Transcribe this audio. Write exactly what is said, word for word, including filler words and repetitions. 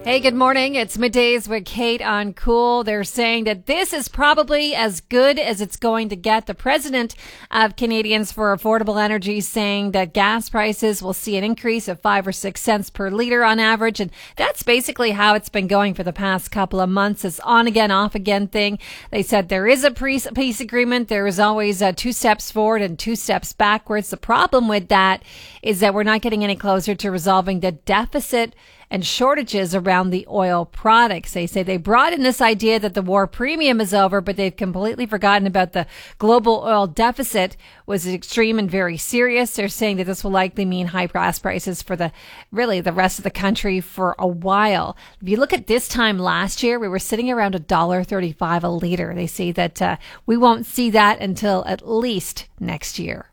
Hey, good morning. It's Middays with Kate on Cool. They're saying that this is probably as good as it's going to get. The president of Canadians for Affordable Energy saying that gas prices will see an increase of five or six cents per liter on average. And that's basically how it's been going for the past couple of months. It's on again, off again thing. They said there is a peace agreement. There is always uh, two steps forward and two steps backwards. The problem with that is that we're not getting any closer to resolving the deficit and shortages around the oil products. They say they brought in this idea that the war premium is over, but they've completely forgotten about the global oil deficit was extreme and very serious. They're saying that this will likely mean high gas prices for the really the rest of the country for a while. If you look at this time last year, we were sitting around one dollar thirty-five a liter. They say that uh, we won't see that until at least next year.